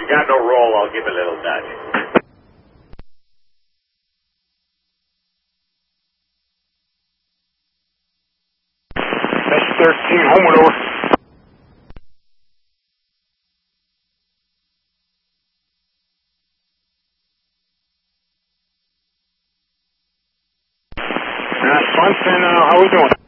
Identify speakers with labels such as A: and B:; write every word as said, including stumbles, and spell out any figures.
A: got no roll, I'll give a little touch.
B: S thirteen, homeward over. Uh, Swanson, uh, how we doing?